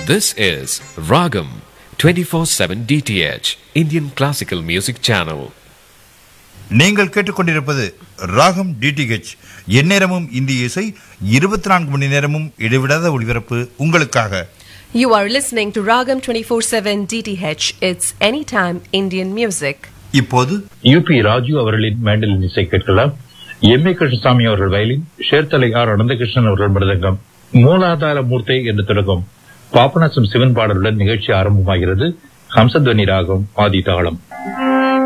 This is Ragam 24/7 DTH Indian Classical Music Channel. நீங்கள் கேட்டுக்கொண்டிருப்பது ராகம் டிடிஹெச், எந்நேரமும் இந்திய இசை, 24 மணி நேரமும் இடைவிடாத ஒளிபரப்பு உங்களுக்காக. You are listening to Ragam 24/7 DTH. It's anytime Indian music. இப்போது யூபி ராஜு அவர்களின் மேண்டலின் இசை கேட்கலாம். எம் ஏ கிருஷ்ணசாமி அவர்கள் வயலின், சேர்த்தலை ஆர் அனந்தகிருஷ்ணன் அவர்கள் மிருதங்கம். மூலாதார மூர்த்தை என்று தொடங்கும் பாபநாசம் சிவன் பாடலுடன் நிகழ்ச்சி ஆரம்பமாகிறது. ஹம்சத்வனி ராகம் ஆதி தாளம்.